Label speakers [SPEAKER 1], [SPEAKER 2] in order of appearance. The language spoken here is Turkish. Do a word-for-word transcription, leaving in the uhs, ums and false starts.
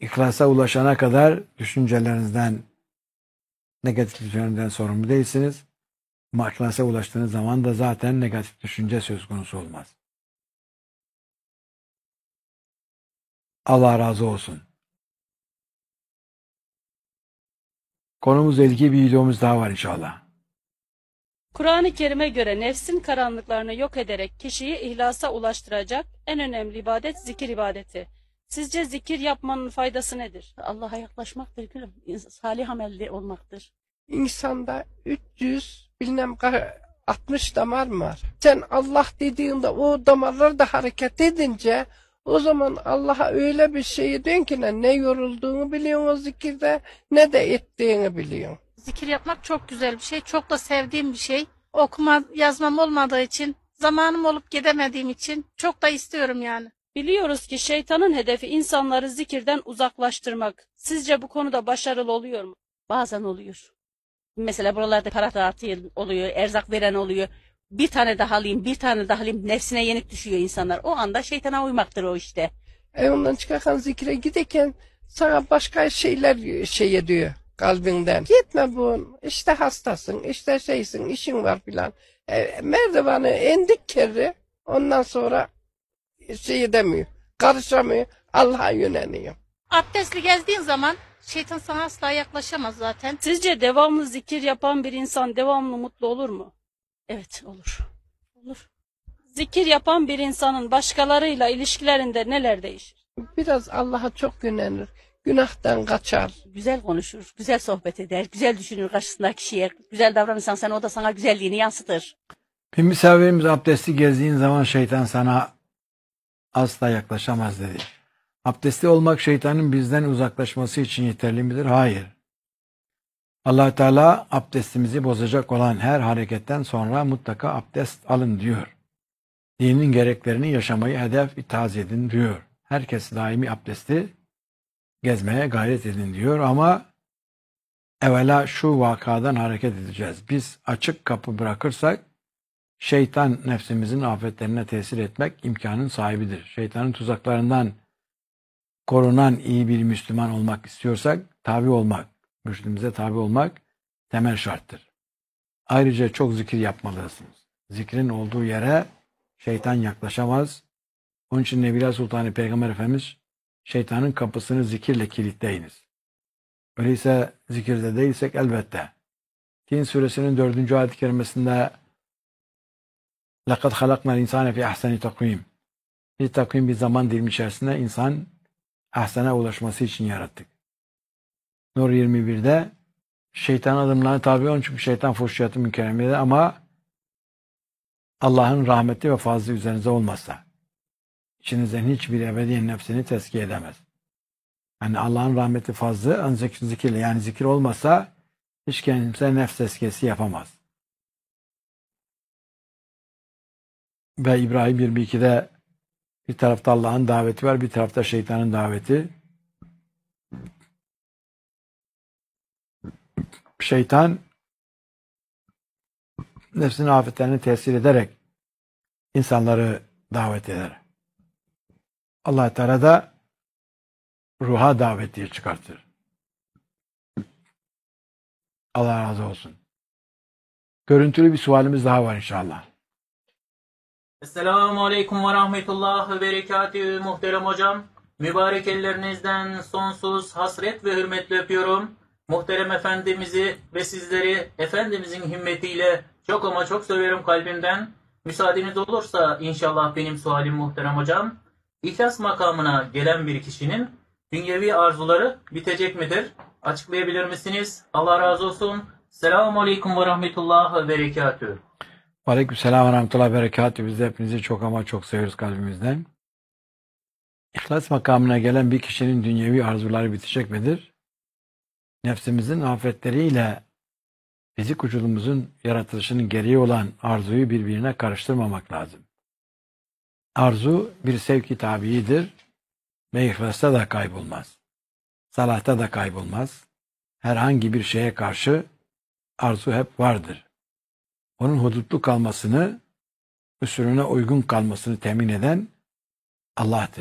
[SPEAKER 1] İhlasa ulaşana kadar düşüncelerinizden, negatif düşüncelerden sorumlu değilsiniz. Ama ihlasa ulaştığınız zaman da zaten negatif düşünce söz konusu olmaz. Allah razı olsun. Konumuzla ilgili bir videomuz daha var inşallah.
[SPEAKER 2] Kur'an-ı Kerim'e göre nefsin karanlıklarını yok ederek kişiyi ihlasa ulaştıracak en önemli ibadet zikir ibadeti. Sizce zikir yapmanın faydası nedir? Allah'a yaklaşmaktır gülüm. Salih amelli olmaktır.
[SPEAKER 3] İnsanda üç yüz bilmem altmış damar mı var? Sen Allah dediğinde o damarlar da hareket edince o zaman Allah'a öyle bir şey diyorsun ki ne, ne yorulduğunu biliyorsun o zikirde ne de ettiğini biliyorsun.
[SPEAKER 4] Zikir yapmak çok güzel bir şey. Çok da sevdiğim bir şey. Okuma yazmam olmadığı için, zamanım olup gidemediğim için çok da istiyorum yani.
[SPEAKER 2] Biliyoruz ki şeytanın hedefi insanları zikirden uzaklaştırmak. Sizce bu konuda başarılı oluyor mu? Bazen oluyor. Mesela buralarda para dağıtıyor oluyor, erzak veren oluyor. Bir tane daha alayım, bir tane daha alayım. Nefsine yenik düşüyor insanlar. O anda şeytana uymaktır o işte.
[SPEAKER 3] E ondan çıkarken zikre giderken sana başka şeyler şey ediyor kalbinden. Gitme bu, işte hastasın, işte şeysin, işin var filan. E, merdivanı indik kere ondan sonra şey edemiyor, karışamıyor, Allah'a yöneliyor.
[SPEAKER 4] Abdestli gezdiğin zaman şeytan sana asla yaklaşamaz zaten.
[SPEAKER 2] Sizce devamlı zikir yapan bir insan devamlı mutlu olur mu? Evet, olur. Olur. Zikir yapan bir insanın başkalarıyla ilişkilerinde neler değişir?
[SPEAKER 3] Biraz Allah'a çok yönelir, günahtan kaçar.
[SPEAKER 2] Güzel konuşur, güzel sohbet eder, güzel düşünür karşısındaki kişiye. Güzel davranırsan sen o da sana güzelliğini yansıtır.
[SPEAKER 1] Bir misafirimiz abdesti gezdiğin zaman şeytan sana asla yaklaşamaz dedi. Abdestli olmak şeytanın bizden uzaklaşması için yeterli midir? Hayır. Allah Teala abdestimizi bozacak olan her hareketten sonra mutlaka abdest alın diyor. Dinin gereklerini yaşamayı hedef itaat edin diyor. Herkes daimi abdesti gezmeye gayret edin diyor ama evvela şu vakadan hareket edeceğiz. Biz açık kapı bırakırsak şeytan nefsimizin afetlerine tesir etmek imkanın sahibidir. Şeytanın tuzaklarından korunan iyi bir Müslüman olmak istiyorsak tabi olmak, mürşidimize tabi olmak temel şarttır. Ayrıca çok zikir yapmalısınız. Zikrin olduğu yere şeytan yaklaşamaz. Onun için Nebiler Sultanı Peygamber Efendimiz şeytanın kapısını zikirle kilitleyiniz. Öyleyse zikirde değilsek elbette. Tin suresinin dördüncü ayet-i kerimesinde لَقَدْ خَلَقْنَا الْاِنْسَانَ فِي اَحْسَنِ takvim. Bir takvim bir zaman dilimi içerisinde insan ahsana ulaşması için yarattık. Nur yirmi birde şeytan adımlarına tabi olun çünkü şeytan fuhşiyatı mükemmel ama Allah'ın rahmeti ve fazlı üzerinize olmazsa içinizden hiçbir ebediyen nefsini tezkiye edemez. Yani Allah'ın rahmeti fazlı ancak zikirle yani zikir olmasa hiç kimse nefs tezkiyesi yapamaz. Ve İbrahim yirmi ikide bir tarafta Allah'ın daveti var, bir tarafta şeytanın daveti. Şeytan nefsinin afetlerini tesir ederek insanları davet eder. Allah Teala da ruha davet diye çıkartır. Allah razı olsun. Görüntülü bir sualimiz daha var inşallah.
[SPEAKER 5] Esselamu Aleyküm ve Rahmetullah ve Berekatühü muhterem hocam. Mübarek ellerinizden sonsuz hasret ve hürmetle öpüyorum. Muhterem Efendimiz'i ve sizleri Efendimizin himmetiyle çok ama çok severim kalbimden. Müsaadeniz olursa inşallah benim sualim muhterem hocam. İhlas makamına gelen bir kişinin dünyevi arzuları bitecek midir? Açıklayabilir misiniz? Allah razı olsun. Selamun Aleyküm ve Rahmetullah ve Berekatühü.
[SPEAKER 1] Aleykümselam ve rahmetullahi ve berekatühü. Biz de hepinizi çok ama çok seviyoruz kalbimizden. İhlas makamına gelen bir kişinin dünyevi arzuları bitecek midir? Nefsimizin afetleriyle fizik vücudumuzun yaratılışının gereği olan arzuyu birbirine karıştırmamak lazım. Arzu bir sevk-i tabiidir ve ihlasta da kaybolmaz. Salahta da kaybolmaz. Herhangi bir şeye karşı arzu hep vardır. Onun hudutlu kalmasını, usulüne uygun kalmasını temin eden Allah'tır.